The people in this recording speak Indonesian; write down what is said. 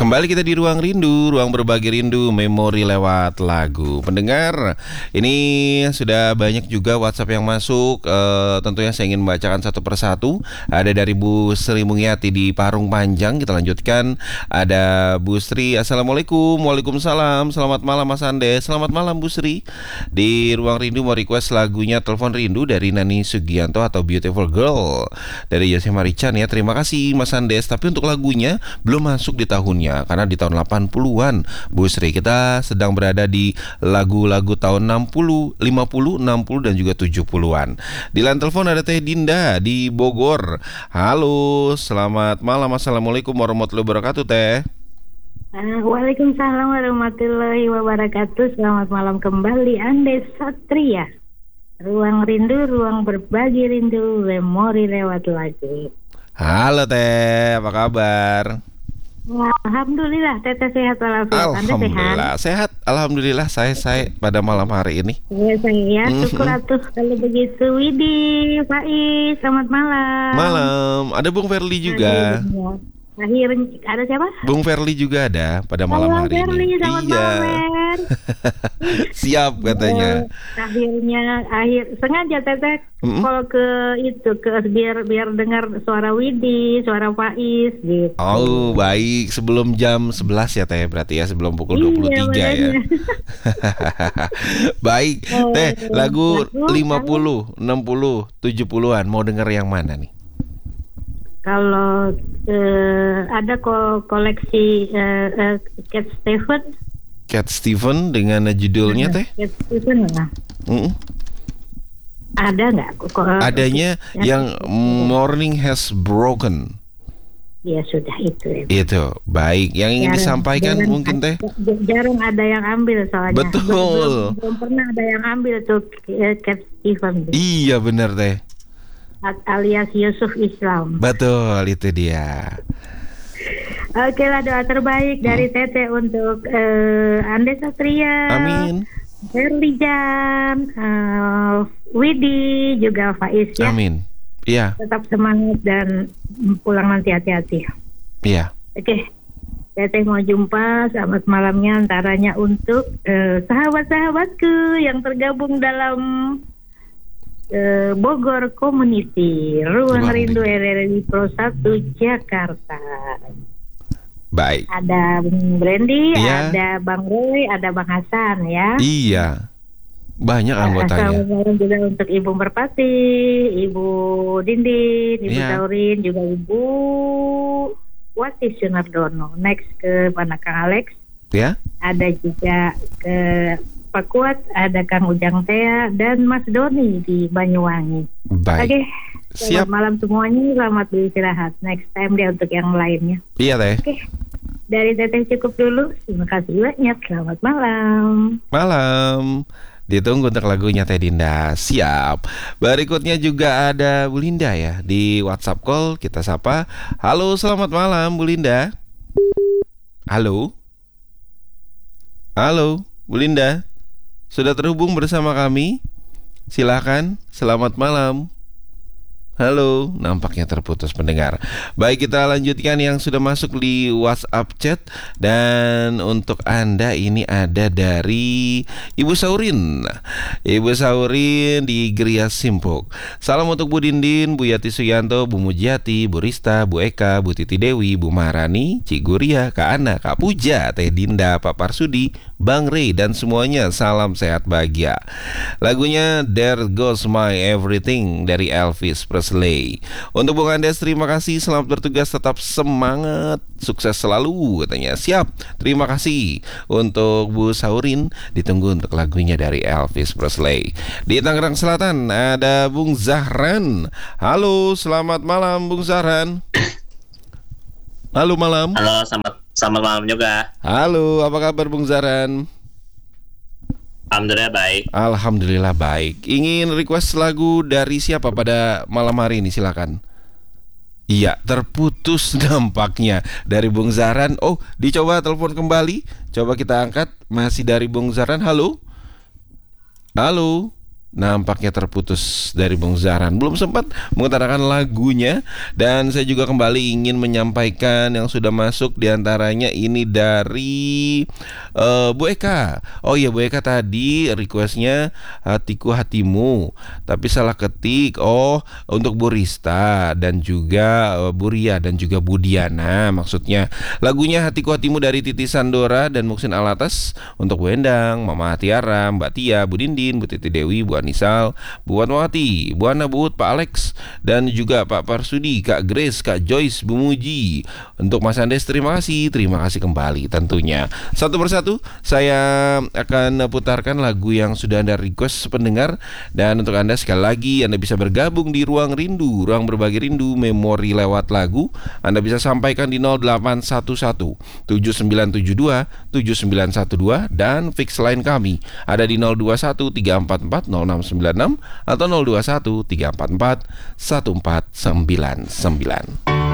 Kembali kita di Ruang Rindu, ruang berbagi rindu, memori lewat lagu. Pendengar, ini sudah banyak juga WhatsApp yang masuk. Tentunya saya ingin membacakan satu persatu. Ada dari Bu Sri Mungiati di Parung Panjang. Kita lanjutkan. Ada Bu Sri, Assalamualaikum. Waalaikumsalam. Selamat malam Mas Andes. Selamat malam Bu Sri. Di Ruang Rindu mau request lagunya Telepon Rindu dari Nani Sugianto atau Beautiful Girl dari Yose Marichan ya. Terima kasih Mas Andes. Tapi untuk lagunya belum masuk di tahunnya, karena di tahun 80-an Bu Sri. Kita sedang berada di lagu-lagu tahun 60, 50, 60 dan juga 70-an. Di line telepon ada Teh Dinda di Bogor. Halo, selamat malam. Assalamualaikum warahmatullahi wabarakatuh Teh. Waalaikumsalam warahmatullahi wabarakatuh. Selamat malam kembali Andes Satria. Ruang rindu, ruang berbagi rindu, memori lewat lagu. Halo Teh, apa kabar? Alhamdulillah, Teteh sehat walafiat. Alhamdulillah sehat. Alhamdulillah saya pada malam hari ini. Ya saya syukur atuh kalau begitu. Widih, Faiz, selamat malam. Malam. Ada Bung Verly juga. Akhirnya ada siapa? Bung Verly juga ada pada malam hari Verly, ini. Selamat malam. Siap katanya. Sengaja Teteh kalau biar dengar suara Widi, suara Faiz gitu. Oh, baik. Sebelum jam 11 ya Teh, berarti ya, sebelum pukul 23 ya. Baik. Teh, lagu 50, 60, 70-an mau denger yang mana nih? Kalau ada koleksi Cat Stevens dengan judulnya Teh? Cat Stevens lah. Ada nggak? Adanya yang Morning Has Broken. Ya sudah itu. Itu baik. Yang ingin disampaikan mungkin Teh? Jarang ada yang ambil soalnya. Betul. Belum pernah ada yang ambil tuh Cat Stevens. Iya benar Teh. Alias Yusuf Islam. Betul, itu dia. Oke lah, doa terbaik dari Tete untuk Andes Satria. Amin. Verlijan, Widi, juga Faiz ya. Amin. Iya. Tetap semangat dan pulang nanti hati-hati. Iya. Oke. Tete mau jumpa, selamat malamnya antaranya untuk sahabat-sahabatku yang tergabung dalam Bogor Community, Ruang Rindu RRI Pro 1 Jakarta. Baik. Ada Bang Brandy, iya. Ada Bang Roy, ada Bang Hasan ya. Iya. Banyak anggotanya. Assalamualaikum juga untuk Ibu Merpati, Ibu Dindin, Ibu Taurin, juga Ibu Wati Sunardono. Next ke mana Kang Alex? Ya. Ada juga ke Pak Kuat, ada Kang Ujang Tea dan Mas Doni di Banyuwangi. Baik. Oke, siap. Selamat malam semuanya, selamat beristirahat. Next time dia untuk yang lainnya. Iya Teh. Oke, dari Teteh cukup dulu. Terima kasih banyak. Selamat malam. Malam. Ditunggu untuk lagunya Teh Dinda. Siap. Berikutnya juga ada Bu Linda ya di WhatsApp call. Kita sapa. Halo, selamat malam Bu Linda. Halo. Halo, Bu Linda. Sudah terhubung bersama kami? Silakan, selamat malam. Halo, nampaknya terputus pendengar. Baik, kita lanjutkan yang sudah masuk di WhatsApp chat. Dan untuk Anda ini ada dari Ibu Saurin. Ibu Saurin di Gria Simpuk. Salam untuk Bu Dindin, Bu Yati Suyanto, Bu Mujiati, Bu Rista, Bu Eka, Bu Titi Dewi, Bu Maharani, Cik Guria, Kak Ana, Kak Puja, Teh Dinda, Pak Parsudi, Bang Rey, dan semuanya salam sehat bahagia. Lagunya There Goes My Everything dari Elvis Presley. Untuk Bung Andes, terima kasih, selamat bertugas, tetap semangat, sukses selalu katanya. Siap, terima kasih. Untuk Bu Saurin, ditunggu untuk lagunya dari Elvis Presley. Di Tangerang Selatan ada Bung Zahran. Halo, selamat malam Bung Zahran. Halo malam. Halo, selamat malam juga. Halo, apa kabar Bung Zahran? Alhamdulillah baik. Alhamdulillah baik. Ingin request lagu dari siapa pada malam hari ini? Silakan. Iya, terputus nampaknya dari Bung Zahran. Oh, dicoba telepon kembali. Coba kita angkat. Masih dari Bung Zahran. Halo. Halo. nampaknya terputus dari Bung Zahran. Belum sempat mengutarakan lagunya. Dan saya juga kembali ingin menyampaikan yang sudah masuk, diantaranya ini dari Bu Eka. Oh iya, Bu Eka tadi requestnya Hatiku Hatimu, tapi salah ketik. Oh, untuk Bu Rista dan juga Bu Ria dan juga Bu Diana maksudnya. Lagunya Hatiku Hatimu dari Titi Sandora dan Muksin Alatas untuk Bu Endang, Mama Tiara, Mbak Tia, Bu Dindin, Bu Titi Dewi, Bu Anisal, Bu Watmawati, Bu Ana, Bu Ut, Pak Alex, dan juga Pak Parsudi, Kak Grace, Kak Joyce, Bu Muji. Untuk Mas Andes terima kasih kembali tentunya. Satu persatu saya akan putarkan lagu yang sudah Anda request pendengar. Dan untuk Anda sekali lagi, Anda bisa bergabung di Ruang Rindu, Ruang Berbagi Rindu, memori lewat lagu. Anda bisa sampaikan di 0811 7972 7912 dan fix line kami ada di 021 344 0696 atau 021 344 1499.